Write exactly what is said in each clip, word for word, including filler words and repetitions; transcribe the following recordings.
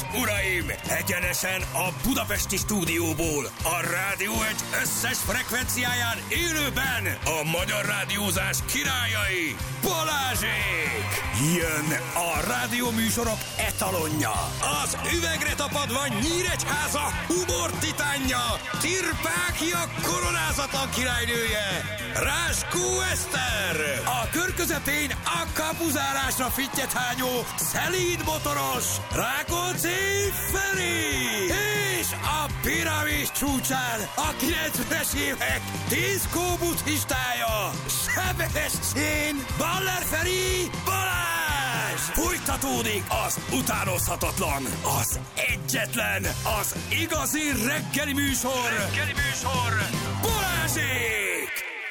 és uraim, egyenesen a budapesti stúdióból, a Rádió egy összes frekvenciáján élőben a magyar rádiózás királyai, Balázsék! Jön a rádióműsorok etalonja, az üvegre tapadva Nyíregyháza humor titánja, Tirpákia koronázatlan királynője, Ráskó Eszter, a kör közepén a kapuzárásra fittyet hányó szelíd motoros Rákóczi Feri, és a piramis csúcsán a kilencvenes évek diszkó buddhistája, Sebestyén Baller Feri Balázs! Folytatódik az utánozhatatlan, az egyetlen, az igazi reggeli műsor, reggeli műsor, Balázsék!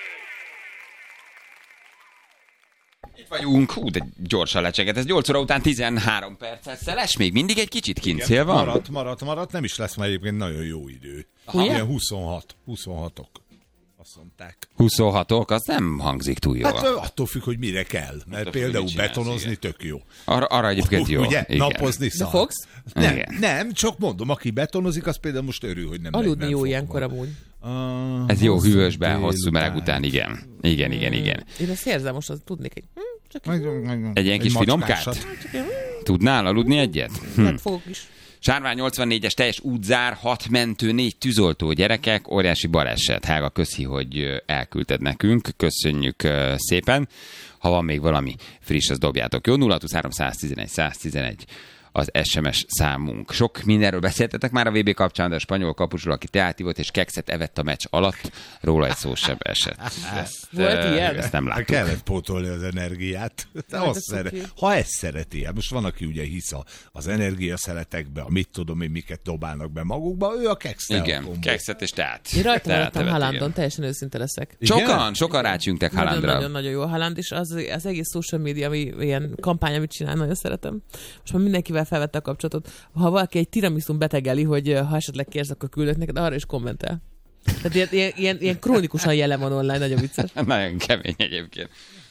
Itt vagyunk, hú, de gyorsan lecsenget, ez nyolc óra után tizenhárom perccel. Szeles még mindig egy kicsit kint, szél van? Maradt, maradt, maradt, nem is lesz már egyébként nagyon jó idő. Ilyen huszonhat, huszonhatok. Azt mondták. huszonhatok, az nem hangzik túl jól. Hát attól függ, hogy mire kell. Mert attól például függ, betonozni igen. Tök jó. Arra, arra egyébként jó. Ugye? Igen. Napozni szar. De fogsz? Nem, nem, csak mondom, aki betonozik, az például most örül, hogy nem. Aludni jó ilyenkor amúgy. Uh, Ez jó hűvösben, hosszú meleg után, igen. Igen, igen, igen. Én azt érzem, most az tudnék egy... Csak egy, egy ilyen kis finomkát? Tudnál aludni egyet? Hm. Nem fogok is. Sárvány nyolcvannégyes teljes útzár, hat mentő, négy tűzoltó, gyerekek, óriási baleset. Hága, köszi, hogy elküldted nekünk, köszönjük szépen. Ha van még valami friss, az dobjátok. Jó, nulla hatvanhárom száztizenegy száztizenegy az es em es számunk. Sok mindenről beszéltetek már a vé bé kapcsán, de a spanyol kapusról, aki teátívott és kekszet evett a meccs alatt, róla egy szó sem esett. Ezt, Volt uh, ilyen? Ezt nem láttuk. Kellett pótolni az energiát. Azt szere... Ha ezt szereti, most van, aki ugye hisz az energiaszeletekbe, a mit tudom én, miket dobálnak be magukba, ő a kekszet. Igen, kekszet és teát. Én rajta maradtam Haalandon, teljesen őszinte leszek. Sokan, sokan rácsüngtek Haalandra. Nagyon-nagyon jó Haaland, és az, az egész social media, ami ilyen kampány, amit csinál, nagyon szeretem. Most már mindenkivel felvette a kapcsolatot. Ha valaki egy tiramisun betegeli, hogy ha esetleg kérsz, akkor küldök neked, arra is kommentel. Tehát ilyen, ilyen, ilyen, ilyen krónikusan jelen van online, nagyon vicces. Nagyon kemény egyébként.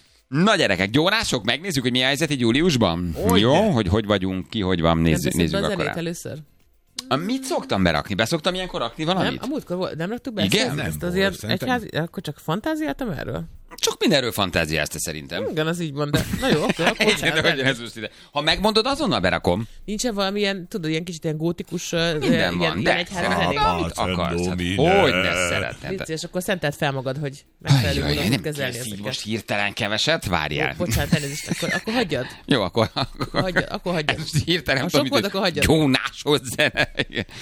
Na gyerekek, gyónások, megnézzük, hogy mi a helyzet így júliusban. Hogy jó, de? hogy hogy vagyunk, ki, hogy van, nézzük, nézzük akkor. akkor. először? A, mit szoktam berakni? Beszoktam ilyenkor rakni valamit? Nem, a múltkor volt, nem raktuk be? Igen? Ezt, Nem ezt volt, azért szerintem. egyházi, akkor csak fantáziáltam erről? Csak mindenről fantáziázta szerintem. Igen, az így van, de na jó, akkor, akkor Igen, de ez ide. Ha megmondod, azonnal berakom. Nincsen valamilyen, tudod, ilyen kicsit ilyen gótikus, Minden ilyen, van, ilyen de egyházi ha, zenék. amit akarsz. Hát, hogy ne szeretnéd. Vicc, és akkor szenteld fel magad, hogy megfelelő módon nem kezelni kezd így ezeket. most hirtelen keveset, várjál. Jó, bocsánat, elnézést, akkor, akkor hagyjad. Jó, akkor... akkor hagyjad, akkor hagyjad. Most hirtelen, Ha tudom, sok volt, akkor hagyjad. Gyónásod zene.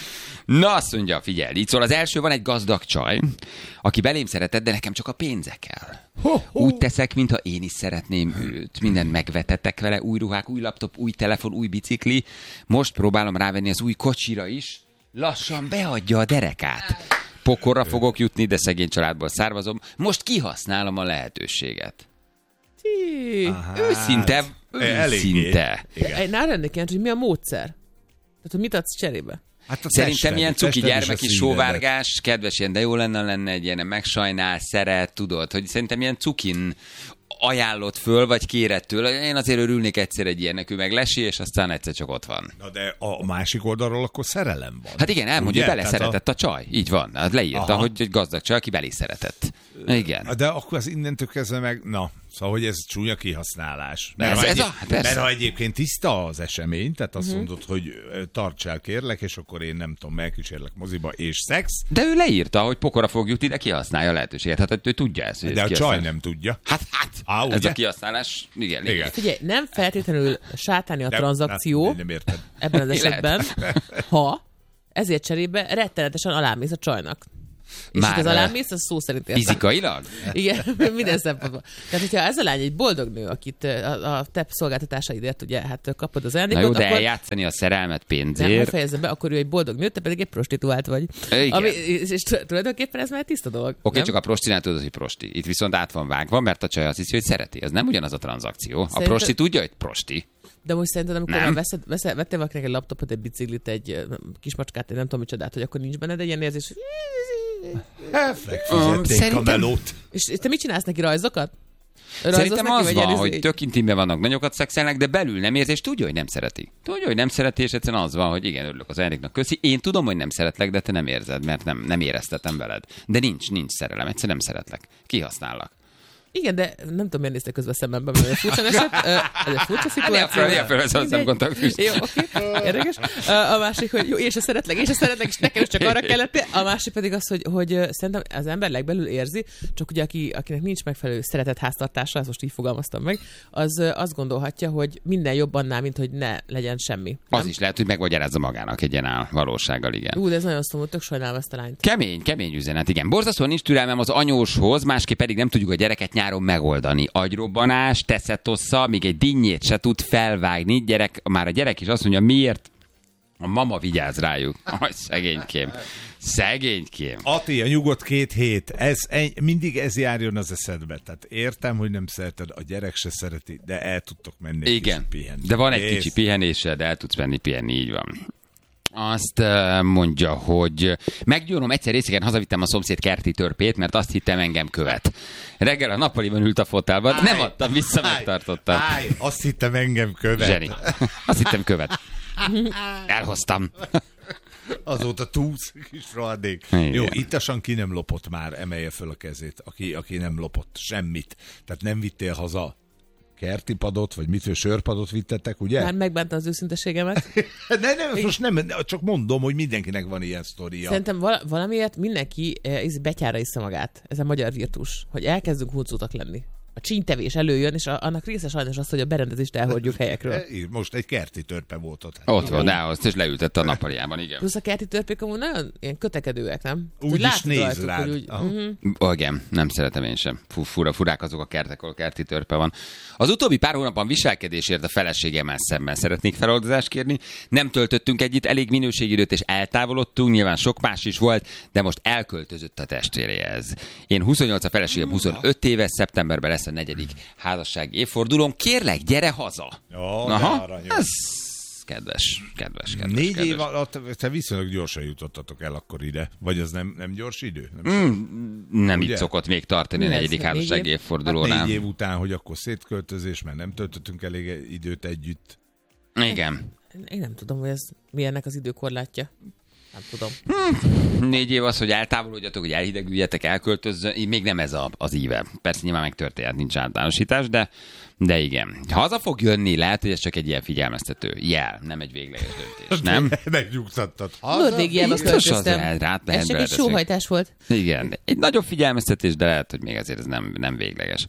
Na, azt mondja, figyelj, így szól, az első van egy gazdag csaj, aki belém szeretett, de nekem csak a pénze kell. Ho, ho. Úgy teszek, mintha én is szeretném őt. Mindent megvetettek vele, új ruhák, új laptop, új telefon, új bicikli. Most próbálom rávenni az új kocsira is. Lassan beadja a derekát. Pokorra fogok jutni, de szegény családból származom. Most kihasználom a lehetőséget. Tí. Őszinte, őszinte. Ne lennék ilyen, hogy mi a módszer? Tehát, hogy mit adsz cserébe? Hát Szerintem tested, ilyen cuki tested gyermeki is a sóvárgás, kedves ilyen, de jó lenne, lenne egy ilyen megsajnál, szeret, tudod, hogy szerintem ilyen cukin ajánlott föl, vagy kérettől. Én azért örülnék egyszer egy ilyennek, ő meg lesi, és aztán egyszer csak ott van. Na de a másik oldalról akkor szerelem van. Hát igen, elmondja, Ugye? beleszeretett a... a csaj. Így van. Hát leírta, Aha. hogy egy gazdag csaj, aki belé szeretett. Igen. De akkor az innentől kezdve meg, na, szóval, hogy ez csúnya kihasználás. Mert, Ez- ha, ez egy... a- persze. mert ha egyébként tiszta az esemény, tehát azt uh-huh. mondod, hogy tartsál kérlek, és akkor én nem tudom, megkísérlek moziba, és szex. De ő leírta, hogy pokora fog jutni, de kihasználja a lehetőséget. Hát ő tudja ezt. hogy De a kihasznál. csaj nem tudja. Hát, hát, Á, ez ugye? a kihasználás, igen, igen. Igen. Figyelj, nem feltétlenül sátáni a Nem, tranzakció Nem, nem érted. ebben az Mi esetben, ha ezért cserébe rettenetesen alámész a csajnak. És Már, itt az alámész, az szó szerint értem. Fizikailag? Igen, minden szempontból. Tehát, hogyha ez a lány egy boldog nő, akit a, a te szolgáltatásaidért ugye, hát kapod az Na ajándékot, jó, de akkor eljátszani a szerelmet nem, pénzért. hogy fejezze be, akkor ő egy boldog nő, te pedig egy prostituált vagy. Igen. Ami, és, és tulajdonképpen ez már egy tiszta dolog. Oké, okay, nem? csak a prostinál tudod, hogy prosti. Itt viszont át van vágva, mert a csaj azt hiszi, hogy szereti. Ez nem ugyanaz a tranzakció. Szerintem- A prosti tudja, hogy prosti. De most szerinted, amikor Nem. már veszed, veszed, vettél valakinek egy laptopot, egy biciklit, egy kismacskát, egy nem tudom micsodát, hogy akkor nincs benned egy ilyen érzés, hogy... Megfizették a Szerintem- melót. És te mit csinálsz neki, rajzokat? Szerintem az van, hogy tök intimben vannak, nagyokat szexelnek, de belül nem érzi, és tudja, hogy nem szereti. Tudja, hogy nem szereti, és egyszerűen az van, hogy igen, örülök az Enriknak, köszi. Én tudom, hogy nem szeretlek, de te nem érzed, mert nem, nem éreztetem veled. De nincs, nincs szerelem, egyszerűen nem szeretlek. Kihasznállak. Igen, de nem tudom, miért néztek közben szemembe, mert furcsa eset. Ez egy furcsa szituáció. Ilyen föl, ez a szemkontaktus. Jó, oké, érdekes. A másik, hogy jó, én se szeretlek, én se szeretlek, és nekem is csak arra kellett. A másik pedig az, hogy, hogy szerintem az ember legbelül érzi, csak ugye aki, akinek nincs megfelelő szeretett háztartása, ezt most így fogalmaztam meg, az azt gondolhatja, hogy minden jobb annál, mint hogy ne legyen semmi. Nem? Az is lehet, hogy megmagyarázza magának egy ilyen áll valósággal, igen. Ú, de ez nagyon szomorú, tök sajnálom ezt a lányt. Kemény, kemény üzenet, igen. Borzasztóan nincs türelmem az anyóshoz, másképp pedig nem tudjuk a gyereket nyáron megoldani. Agyrobbanás, teszetossza, még egy dinnyét se tud felvágni. Gyerek, már a gyerek is azt mondja, miért a mama vigyáz rájuk. Aj, szegénykém. Szegénykém. Ati, a nyugodt két hét, ez, egy, mindig ez járjon az eszedbe. Tehát értem, hogy nem szereted, a gyerek se szereti, de el tudtok menni egy igen, kicsit pihenni. de van egy Ész. kicsi pihenése, de el tudsz menni pihenni, így van. Azt uh, mondja, hogy meggyónom, egyszer részegen hazavittem a szomszéd kerti törpét, mert azt hittem engem követ. Reggel a nappaliban ült a fotelban, állj, nem adtam vissza, állj, megtartottam. Állj, azt hittem engem követ. Zseni. Azt hittem követ. Elhoztam. Azóta túsz kis rohadék. Jó, ittasan ki nem lopott már, emelje föl a kezét, aki, aki nem lopott semmit. Tehát nem vittél haza kerti padot, vagy mit, sörpadot vittetek, ugye? Már megbánta az őszinteségemet. ne, nem, most nem, csak mondom, hogy mindenkinek van ilyen sztoria. Szerintem val- valamiért mindenki eh, betyára iszza magát. Ez a magyar virtus, hogy elkezdünk huncótak lenni. A csínytevés előjön, és a, annak része sajnos az, hogy a berendezést elhordjuk helyekről. Most egy kerti törpe volt ott. Ott van, de azt is leültett a nappaliában, igen. Plusz a kerti törpék amúgy nagyon ilyen kötekedőek, nem? Úgy is néz rád. Úgy, uh-huh. Ó, igen, nem szeretem én sem. Fú, fura, furák azok a kertek, ahol kerti törpe van. Az utóbbi pár hónapban viselkedésért a feleségemmel szemben szeretnék feloldozást kérni. Nem töltöttünk együtt elég minőségidőt, és eltávolodtunk, nyilván sok más is volt, de most elköltözött a testvéréhez. Én huszonnyolc, a feleségem huszonöt éves, szeptemberben lesz a negyedik házassági évfordulón. Kérlek, gyere haza! Jó, aha, ez kedves, kedves, kedves. Négy kedves. év alatt, te viszonylag gyorsan jutottatok el akkor ide. Vagy az nem, nem gyors idő? Nem, mm, nem így szokott még tartani a negyedik házassági évfordulónál. Hát négy év után, hogy akkor szétköltözés, mert nem töltöttünk elég időt együtt. Igen. Én nem tudom, hogy ez mi ennek az időkorlátja. Nem tudom. Hmm. Négy év az, hogy eltávolodjatok, hogy elhidegüljetek, elköltözzön, így még nem ez a, az íve. Persze nyilván megtörtént, nincs általánosítás, de, de igen. Ha haza fog jönni, lehet, hogy ez csak egy ilyen figyelmeztető jel, nem egy végleges döntés, nem? Megnyugtattad. Norvégiába költöztem. Ez, rá, ez csak egy sóhajtás volt. Igen, egy nagyobb figyelmeztetés, de lehet, hogy még azért ez nem, nem végleges.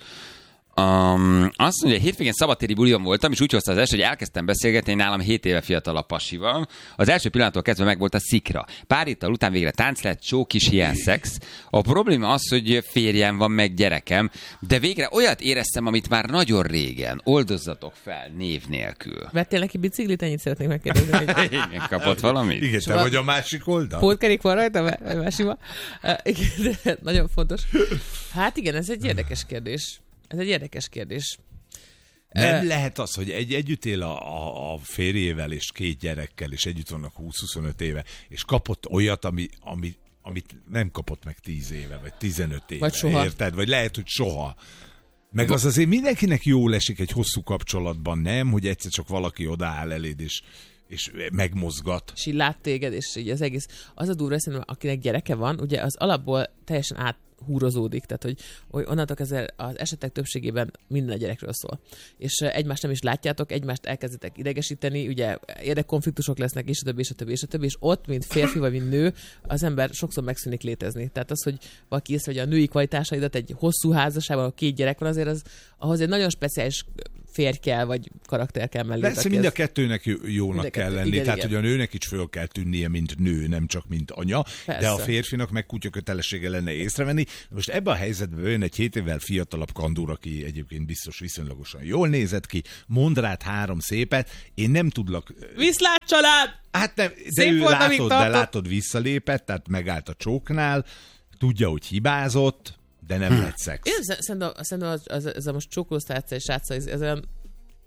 Um, azt mondja, hétvégén szabadtéri bulion voltam, és úgy hozta az est, hogy elkezdtem beszélgetni nálam hét éve fiatalabb pasival. Az első pillanattól kezdve meg volt a szikra. Pár héttel után végre tánc lett, csók is, ilyen szex. A probléma az, hogy férjem van, meg gyerekem, de végre olyat éreztem, amit már nagyon régen. Oldozzatok fel név nélkül. Vettél neki biciklit? Ennyit szeretnék megkérdezni. Hogy... Igen, kapott valamit? Igen, te vagy a másik oldal? Pótkerék van rajta, a másikban. Igen, de nagyon fontos. Hát igen, ez egy érdekes kérdés. Ez egy érdekes kérdés. Nem uh, lehet az, hogy egy, együtt él a, a, a férjével és két gyerekkel, és együtt vannak húsz-huszonöt éve, és kapott olyat, ami, ami, amit nem kapott meg tíz éve, vagy tizenöt éve. Vagy soha. Érted? Vagy lehet, hogy soha. Meg az azért mindenkinek jól esik egy hosszú kapcsolatban, nem? Hogy egyszer csak valaki odaáll eléd, és, és megmozgat. És így lát téged, és így az egész. Az a durva, szerintem, akinek gyereke van, ugye az alapból teljesen át húrozódik, tehát hogy, hogy onnantól kezdve az esetek többségében minden a gyerekről szól. És egymást nem is látjátok, egymást elkezdetek idegesíteni, ugye érdekkonfliktusok lesznek, és a többi, és a többi, és a többi, és ott, mint férfi vagy mint nő, az ember sokszor megszűnik létezni. Tehát az, hogy valaki észre, hogy a női kvalitásaidat egy hosszú házasságban, ahol két gyerek van, azért az, ahhoz egy nagyon speciális férj kell, vagy karakter kell mellé. Persze mind a kettőnek jónak mind a kell kettő. lenni, Igen, tehát igen. hogy a nőnek is föl kell tűnnie, mint nő, nem csak mint anya, Persze. de a férfinak meg kutya kötelessége lenne észrevenni. Most ebben a helyzetben jön egy hét évvel fiatalabb kandúr, aki egyébként biztos viszonylagosan jól nézett ki, mond rád három szépet, én nem tudlak... Viszlát család! Hát nem, de Szép ő volt, látod, de látod visszalépett, tehát megállt a csóknál, tudja, hogy hibázott, de nem lett szex. Én szerintem, szerintem az, az, ez a most csókolóztárca és srácsa, ez, ez olyan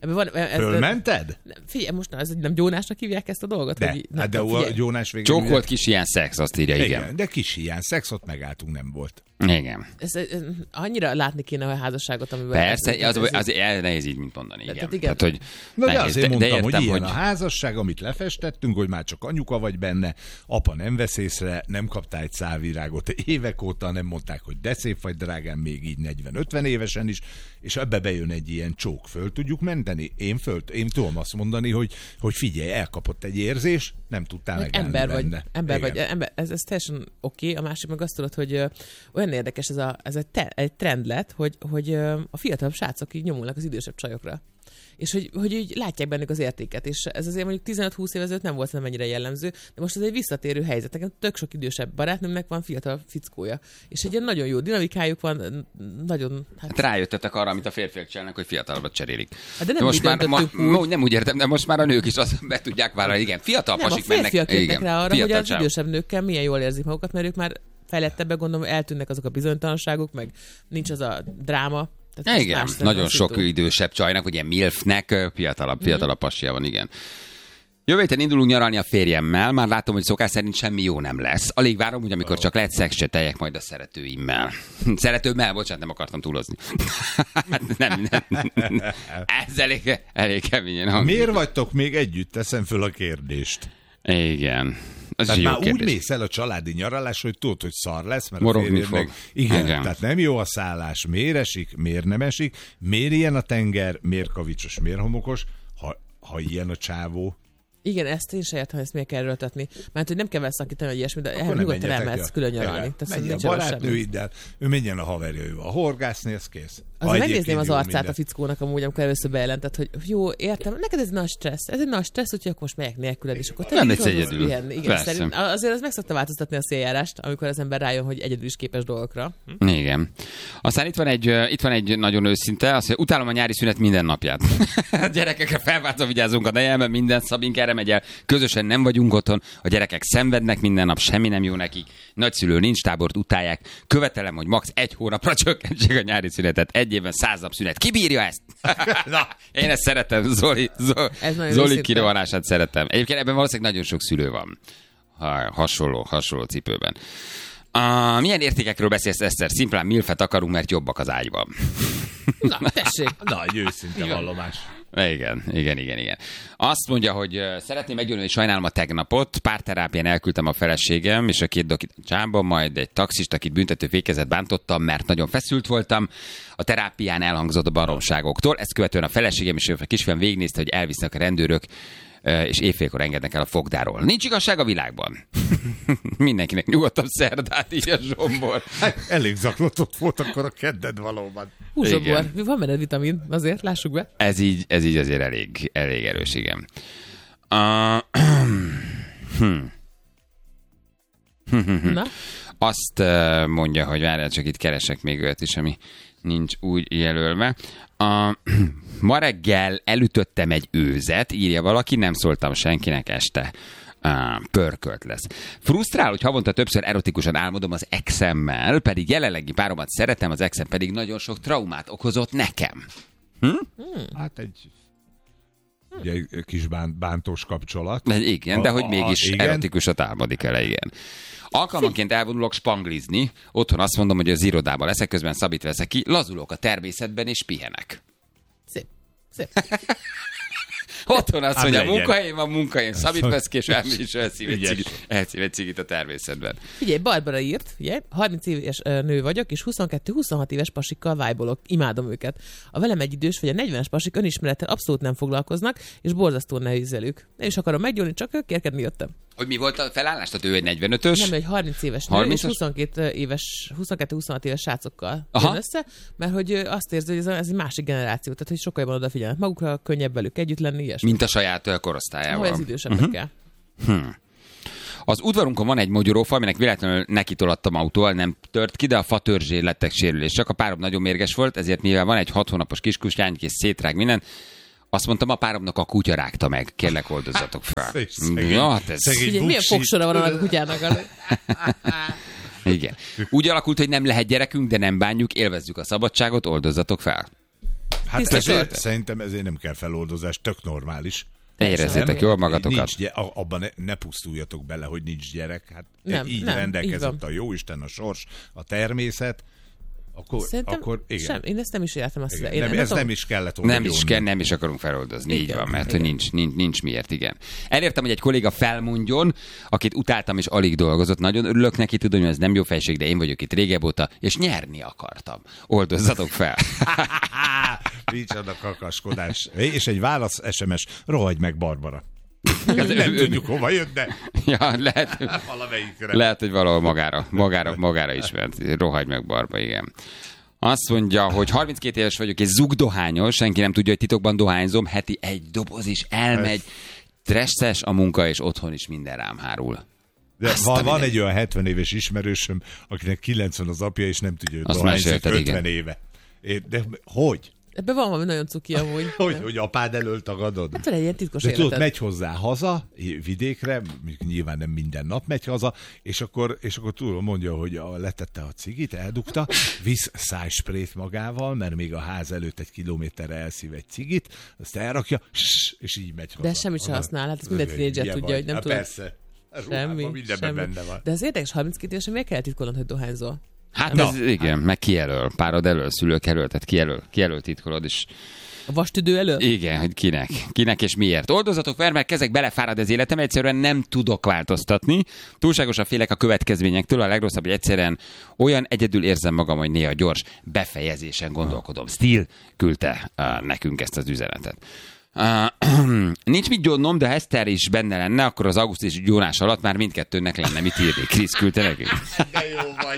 Van, ez, Fölmented? Nem, figyelj, most na, ez nem gyónásnak hívják ezt a dolgot? De, hogy, hát de a gyónás végül... Csókolt kis ilyen szex, azt írja, igen. igen. De kis ilyen szexot megálltunk, nem volt. Igen. Ez, ez, annyira látni kéne a házasságot, amiben... Persze, az, az, az, az nehéz így, mint mondani. Igen. Tehát, igen. Tehát, hogy Na nehéz, de azért mondtam, de értem, hogy ilyen hogy... a házasság, amit lefestettünk, hogy már csak anyuka vagy benne, apa nem vesz észre, nem kaptál egy szálvirágot évek óta, nem mondták, hogy de szép vagy drágám, még így negyven-ötven évesen is, és ebbe bejön egy ilyen csók. Föl tudjuk menteni? Én föl, én tudom azt mondani, hogy, hogy figyelj, elkapott egy érzés, nem tudtál megállni ember vagy, benne. Ember vagy, ember, ez, ez teljesen oké, okay. A másik meg azt tudod, hogy ö, olyan érdekes ez, a, ez egy, te, egy trend lett, hogy, hogy ö, a fiatalabb srácok így nyomulnak az idősebb csajokra. És hogy, hogy így látják bennük az értéket. És ez azért mondjuk tizenöt-húsz év ezelőtt nem volt nem mennyire jellemző, de most ez egy visszatérő helyzet. Nekem tök sok idősebb barátnőmnek van fiatal fickója. És egy ilyen nagyon jó dinamikájuk van, nagyon... Hát, hát rájöttetek arra, amit a férfiak csinálnak, hogy fiatalabbat cserélik. Hát de nem de most már, ma, úgy. Nem úgy értem, de most már a nők is azt be tudják vállalni. Igen, fiatal nem, pasik a férfiak mennek. Igen, rá arra, hogy az csáv. idősebb nőkkel milyen jól érzik magukat, mert ők már fejlettebbek, gondolom, eltűnnek azok a bizonytalanságok, meg nincs az a dráma. Ja, igen, nagyon sok szintú. Idősebb csajnak, vagy ilyen milfnek fiatalabb, fiatalabb mm. passia van, igen. Jövő héten indulunk nyaralni a férjemmel, már látom, hogy szokás szerint semmi jó nem lesz. Alig várom, hogy amikor csak lehet szexcseteljek majd a szeretőimmel. Szeretőmmel, bocsánat, nem akartam túlozni. nem, nem, nem. Ez elég, elég keményen hangzik. Miért vagytok még együtt? Teszem föl a kérdést. Igen. Az tehát már kérdés. úgy mész el a családi nyaralás, hogy tudod, hogy szar lesz, mert morogni a fog. Meg... Igen, Igen, tehát nem jó a szállás, miért esik, miért nem esik, miért ilyen a tenger, miért kavicsos, miért homokos, ha, ha ilyen a csávó. Igen, ezt én se értem, ezt miért kell erőltetni. Mert hogy nem kell vele szakítani, vagy ilyesmi, de ehhez nyugodtan elmehetsz külön nyaralni. Menj a barátnőiddel, ő menjen a haverjaival horgászni, ez kész. Azért megnézném az arcát minden. A fickónak amúgy, amikor először bejelentett, hogy jó, értem, neked ez nagy stressz, ez egy nagy stressz, úgyhogy akkor most megyek nélküled, és akkor te nem egy egyedül. Igen, szerint, azért az meg szokta változtatni a széljárást, amikor az ember rájön, hogy egyedül is képes dolgokra. Hm? Igen. Aztán itt van egy, itt van egy nagyon őszinte, azt mondja, utálom a nyári szünet minden napját. A gyerekekre felváltva vigyázunk a nejelben, minden Szabink erre megy el, közösen nem vagyunk otthon, a gyerekek szenvednek minden nap, semmi nem jó nekik, nagyszülő nincs, tábort utálják, követelem, hogy max. egy hónapra csökkentsék a nyári szünetet, egy évben száz nap szünet. Ki bírja ezt? Na, én ezt szeretem, Zoli, Zoli, Zoli kirohanását szeretem. Egyébként ebben valószínűleg nagyon sok szülő van. Ha, hasonló, hasonló cipőben. Uh, milyen értékekről beszélsz, Eszter? Szimplán milfet akarunk, mert jobbak az ágyban. Na, tessék. Nagy őszinte vallomás. Igen, igen, igen, igen. Azt mondja, hogy uh, szeretném meggyőzni, hogy sajnálom a tegnapot. Párterápián elküldtem a feleségem, és a két dokit csámba, majd egy taxist, akit büntető fékezet bántottam, mert nagyon feszült voltam. A terápián elhangzott a baromságoktól. Ezt követően a feleségem és a kisfiam végignézte, hogy elvisznek a rendőrök, és éjfélkor engednek el a fogdáról. Nincs igazság a világban. Mindenkinek nyugodtabb szerdát, így a Zsombor. Hát, elég zaklatott volt akkor a kedded valóban. Hú, Zsombor, van benned vitamin, azért, lássuk be. Ez így, ez így azért elég, elég erős, igen. Uh, hm. Na? Azt uh, mondja, hogy várjál, csak itt keresek még olyat is, ami nincs úgy jelölve. Uh, ma reggel elütöttem egy őzet, írja valaki, nem szóltam senkinek este. Uh, pörkölt lesz. Frusztrál, hogy havonta többször erotikusan álmodom az exemmel, pedig jelenlegi páromat szeretem, az exem pedig nagyon sok traumát okozott nekem. Hm? Hmm. Hát egy, ugye, egy kis bán, bántós kapcsolat. De igen, de hogy a, mégis a, erotikusat álmodik el, igen. Alkalmanként elvonulok spanglizni, otthon azt mondom, hogy az irodában leszek, közben Szabit veszek ki, lazulok a természetben és pihenek. Szép. Szép. Otthon azt mondja, hát munkahelyen van, munkahelyen Szabit vesz ki, és elmegy és elszív egy cigit, elszív egy cigit a természetben. Figyelj, Barbara írt, figyelj, harminc éves nő vagyok, és huszonkettő-huszonhat éves pasikkal vájbolok. Imádom őket. A velem egy idős vagy a negyvenes pasik önismerettel abszolút nem foglalkoznak, és borzasztóan nehéz velük. Nem is akarom meggyóni, csak ők kérkedni jöttem. Hogy mi volt a felállás? Tehát ő egy negyvenötös? Nem, egy harminc éves nő, és huszonkettő éves, huszonkettő-huszonhat éves srácokkal jön össze, mert hogy azt érzi, hogy ez, ez egy másik generáció, tehát hogy sokkal jobban odafigyelnek magukra, könnyebb velük együtt lenni, ilyesmi. Mint a saját korosztályával. Hogy az idősebbekkel. Uh-huh. Hmm. Az udvarunkon van egy mogyorófa, aminek véletlenül nekitolattam autóval, nem tört ki, de a fa törzsé lettek sérülés. Csak a párom nagyon mérges volt, ezért mivel van egy hat hónapos kiskutyánk és szétrág minden, azt mondtam, a páromnak a kutya rágta meg. Kérlek, oldozzatok fel. Szegény, ja, hát ez... Ugye, milyen fogsora van a kutyának? Igen. Úgy alakult, hogy nem lehet gyerekünk, de nem bánjuk, élvezzük a szabadságot, oldozzatok fel. Hát ezért, szerintem ezért nem kell feloldozás, tök normális. Érezzétek jól magatokat. Nincs gy- abban ne, ne pusztuljatok bele, hogy nincs gyerek. Hát nem, így nem, rendelkezett így a jóisten, a sors, a természet. Akkor, Szerintem akkor igen. Sem, én ezt nem is értem. Azt igen. Én Nem, nem ez tudom. nem is kellett volna. Nem is kell, nem is akarunk feloldozni. Igen, így van, mert igen. hogy nincs, nincs, nincs miért, igen. Elértem, hogy egy kolléga felmondjon, akit utáltam és alig dolgozott. Nagyon örülök neki, tudom, hogy ez nem jó fejség, de én vagyok itt régebb óta, és nyerni akartam. Oldozzatok fel. Micsoda kakaskodás. És egy válasz es em es, rohagy meg Barbara. Nem tudjuk, hova jött, de Ja, lehet, valamelyikre. lehet, hogy valahol magára, magára, magára is ment. Rohagy meg Barba, igen. Azt mondja, hogy harminckét éves vagyok, és zugdohányos, senki nem tudja, hogy titokban dohányzom, heti egy doboz is elmegy, stresszes a munka, és otthon is minden rám hárul. De Azt van, a van minden- egy olyan hetven éves ismerősöm, akinek kilencven az apja, és nem tudja, hogy Azt dohányzik mesélted, ötven igen. éve. É, De hogy? Ebben van valami nagyon cuki amúgy. Hogy, hogy apád elől tagadod? Hát van egy ilyen titkos De tudod, életed. megy hozzá haza, vidékre, nyilván nem minden nap megy haza, és akkor, és akkor tudod, mondja, hogy a, letette a cigit, eldugta, visz szájsprét magával, mert még a ház előtt egy kilométerre elszív egy cigit, azt elrakja, és így megy haza. De ezt semmit sem használ, hát ezt minden tínédzser tudja, hogy nem tud. Persze. Semmi, Mindenben semmi. benne van. De az érdekes, harminckét évesen miért kell titkolnod, hogy dohányzol? Hát Na. ez, igen, meg kijelöl, párod elől, szülők elől, tehát kijelöl, kijelöl titkolod, és A vastüdő elő? igen, hogy kinek, kinek és miért. Oldozatok fel, mert kezek belefárad az életem, egyszerűen nem tudok változtatni. Túlságosan félek a következményektől, a legrosszabb, hogy egyszerűen olyan egyedül érzem magam, hogy néha gyors befejezésen gondolkodom. Steel küldte uh, nekünk ezt az üzenetet. Uh, nincs mit gyónnom, de ha Eszter is benne lenne, akkor az augusztus gyónás alatt már mindkettőnek lenne mit írni. Krisz küldte nekünk. De jó vagy.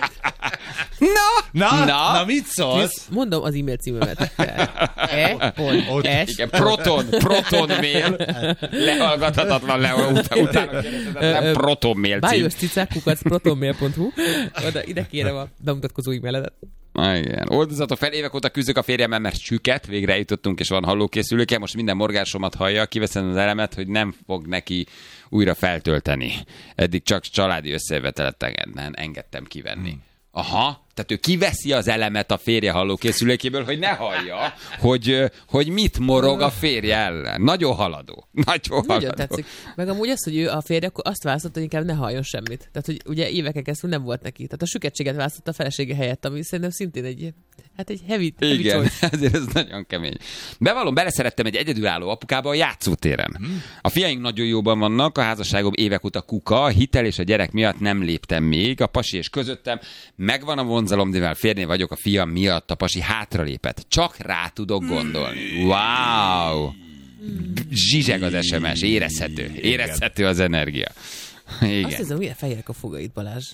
Na, Na, na, na mit szólsz? Krisz, mondom az e-mail címemet. E, pont, Ott- S, igen, proton, proton mail, lehallgathatatlan le, ut- utána kérdezhetetlen proton mail cím. bájos cicák kukac protonmail pont hu. Oda, ide kérem a bemutatkozó e-mailedet. Igen. Oldozatok fel, évek óta küzdök a férjemmel, mert süket, végre eljutottunk, és van hallókészüléke, most minden morgásomat hallja, kiveszem az elemet, hogy nem fog neki újra feltölteni. Eddig csak családi összejöveteleten engedtem kivenni. Hmm. Aha, tehát ő kiveszi az elemet a férje hallókészülékéből, hogy ne hallja, hogy, hogy mit morog a férje ellen. Nagyon haladó. Nagyon haladó. Nagyon tetszik. Meg amúgy az, hogy ő a férje, akkor azt választott, hogy inkább ne halljon semmit. Tehát, hogy ugye éveken keresztül nem volt neki. Tehát a süketséget választotta a felesége helyett, ami szerintem szintén egy, hát egy heavy, heavy Igen, choice. ezért ez nagyon kemény. Bevallom, beleszerettem egy egyedülálló apukába a játszótéren. A fiaink nagyon jóban vannak, a házasságom évek óta kuka, a hitel és a gyerek miatt nem léptem még, a pasi és közöttem megvan a vonzalom, de mivel férné vagyok, a fiam miatt a pasi hátralépett. Csak rá tudok gondolni. Wow! Zsizseg az es em es, érezhető. Érezhető az energia. Igen. Azt hiszem, milyen fehérek a fogait, Balázs.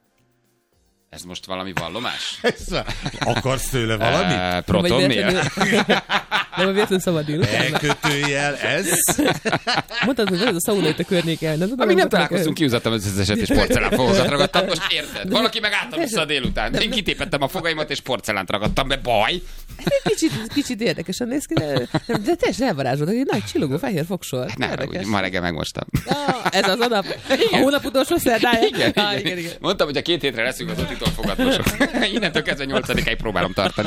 Ez most valami vallomás? Akarsz tőle valamit? Uh, proton mail? Nem, a véletlenül szabad délután. Elkötőjel ez? Mondtad, hogy van ez a szauna itt a környéken. Nem tudom, Amíg nem hogy találkoztunk, kiúzattam az összeset, és porcelánfogakat ragadtam. Most érted? Valaki megálltam vissza a délután. Én kitépettem a fogaimat, és porcelánt ragadtam be. Baj! Kicsit, kicsit érdekesen néz ki, de, de, de teljesen elvarázsolod, egy nagy csillogó fehér fogsor. Ne haragudj, ma reggel megmostam. Ah, ez az a nap. A hónap utolsó szerdája. Igen, Ah, igen. igen, igen. Mondtam, hogy a két hétre leszünk az titolfogatosok. Innentől kezdve nyolcadikáig próbálom tartani.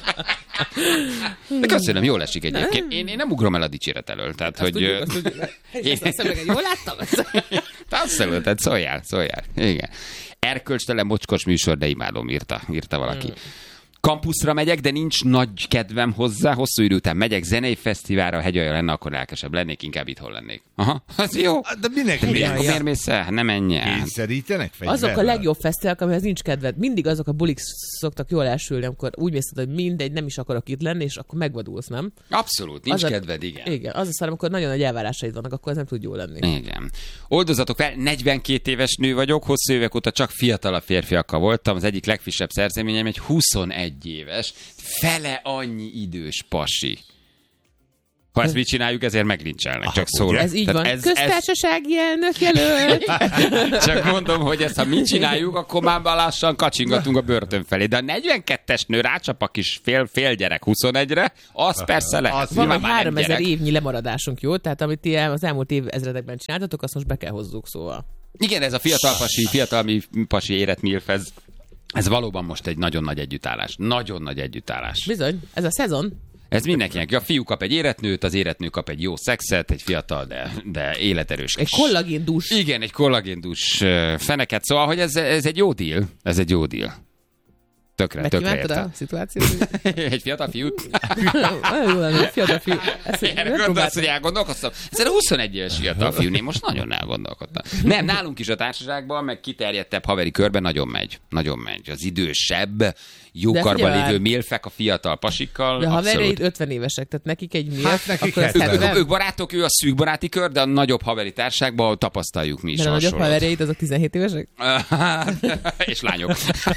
De köszönöm, jól esik egyébként. Én, én nem ugrom el a dicséret elől. Tehát, Azt hogy... tudjuk, azt tudjuk. Én- Ezt a szemüveget jól láttam? Abszolút, tehát szóljál, szóljál. Igen. Erkölcstelen mocskos műsor, de imádom, írta, írta valaki. Hmm. Kampuszra megyek, de nincs nagy kedvem hozzá. Hosszú idő után megyek zenei fesztiválra, ha hegyalja lenne, akkor lelkesebb lennék, inkább itthon lennék. Aha, az jó. De minek Miért, miért? akkor miért mész el? Nem menj el. Kényszerítenek fegyverrel? Azok a legjobb fesztiválok, amihez nincs kedved. Mindig azok a bulik szoktak jól elsülni, amikor úgy mész, hogy mindegy, nem is akarok itt lenni, és akkor megvadulsz, nem? Abszolút, nincs Az a- kedved, igen. Igen, az a szar, amikor nagyon nagy elvárásaid vannak, akkor ez nem tud jól lenni. Igen. Oldozatok fel, negyvenkét éves nő vagyok, hosszú évek óta csak fiatalabb férfiakkal voltam, az egyik legfrissebb szerzeményem egy huszonegy éves, fele annyi idős pasi. Ha ezt mit csináljuk, ezért meglincselnek, csak szól. Ez így Tehát van. Ez, Köztársasági elnök jelölt. ez, csak mondom, hogy ezt ha mit csináljuk, akkor már lassan kacsingatunk a börtön felé. De a negyvenkettes nő rácsap a kis fél, fél gyerek huszonegyre, az persze lehet. Az Van Nyilván egy már nem háromezer gyerek. évnyi lemaradásunk, jó? Tehát amit ti az elmúlt évezredekben csináltatok, azt most be kell hozzuk, szóval. Igen, ez a fiatal pasi, fiatal mi- pasi érett milf, ez, ez valóban most egy nagyon nagy együttállás. Nagyon nagy együttállás. Bizony, ez a szezon. Ez mindenkinek. A fiú kap egy éretnőt, az éretnő kap egy jó szexet, egy fiatal, de, de életerős. Egy kollagéndús. Igen, egy kollagéndús feneket. Szóval, hogy ez, ez egy jó deal. Ez egy jó deal. Tökre, tökre értem. a szituációt? Egy fiatal fiút? Jó lenne, egy fiatal fiú. Erre gondolsz, hogy elgondolkoztam? Ez a huszonegy éves fiatal fiú, én most nagyon elgondolkodtam. Nem, nálunk is a társaságban, meg kiterjedtebb haveri körben nagyon megy. Nagyon megy. Az idősebb, jókarban lévő milfek a fiatal pasikkal. De a haverjaid ötven évesek, tehát nekik egy milf, hát nekik akkor ők, ők barátok, ő a szűk baráti kör, de a nagyobb haveri társágban tapasztaljuk mi is. De a nagyobb haverjaid azok tizenhét évesek? És lányok.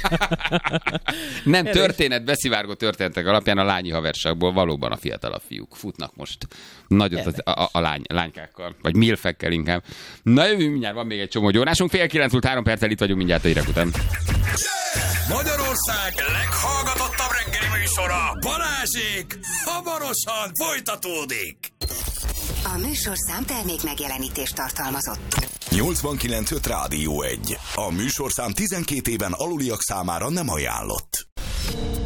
Nem, történet, beszivárgó történetek alapján a lányi haverságból valóban a fiatalabb fiúk futnak most nagyot a, a, a lány, lánykákkal, vagy milfekkel inkább. Na jövünk mindjárt, van még egy csomó gyórásunk, fél kilenc múlt három perccel itt vagyunk mindjárt a hírek után. Magyarország leghallgatottabb reggeli műsora, Balázsék, hamarosan folytatódik. A műsorszám termék megjelenítést tartalmazott. nyolcvankilenc öt Rádió egy. A műsorszám tizenkét éven aluliak számára nem ajánlott.